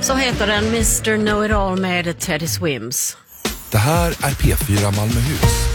Så heter den Mr. Know-It-All med Teddy Swims. Det här är P4 Malmöhus.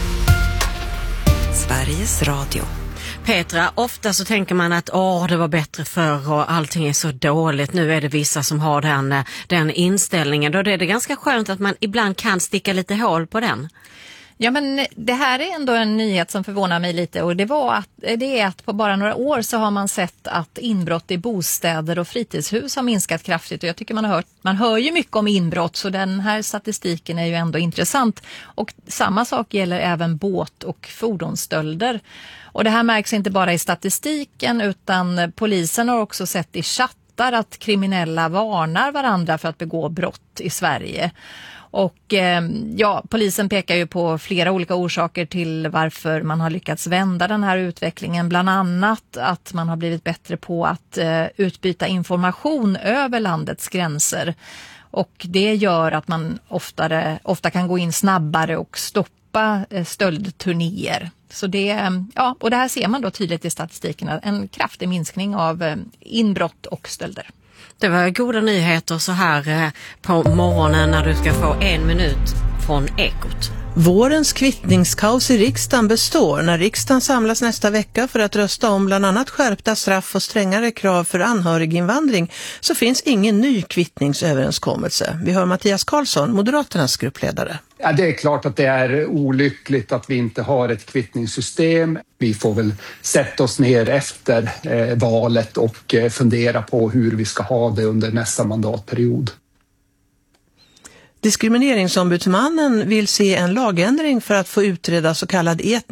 Sveriges Radio. Petra, ofta så tänker man att det var bättre förr och allting är så dåligt. Nu är det vissa som har den inställningen. Då är det ganska skönt att man ibland kan sticka lite hål på den. Ja, men det här är ändå en nyhet som förvånar mig lite, och det är att på bara några år så har man sett att inbrott i bostäder och fritidshus har minskat kraftigt, och jag tycker man hör ju mycket om inbrott, så den här statistiken är ju ändå intressant. Och samma sak gäller även båt- och fordonsstölder. Och det här märks inte bara i statistiken, utan polisen har också sett i chattar att kriminella varnar varandra för att begå brott i Sverige. Och polisen pekar ju på flera olika orsaker till varför man har lyckats vända den här utvecklingen. Bland annat att man har blivit bättre på att utbyta information över landets gränser. Och det gör att man ofta kan gå in snabbare och stoppa stöldturnéer. Så och det här ser man då tydligt i statistiken, en kraftig minskning av inbrott och stölder. Det var goda nyheter så här på morgonen när du ska få 1 minut från Ekot. Vårens kvittningskaos i riksdagen består. När riksdagen samlas nästa vecka för att rösta om bland annat skärpta straff och strängare krav för anhöriginvandring så finns ingen ny kvittningsöverenskommelse. Vi hör Mattias Karlsson, Moderaternas gruppledare. Ja, det är klart att det är olyckligt att vi inte har ett kvittningssystem. Vi får väl sätta oss ner efter valet och fundera på hur vi ska ha det under nästa mandatperiod. Diskrimineringsombudsmannen vill se en lagändring för att få utreda så kallad etnisk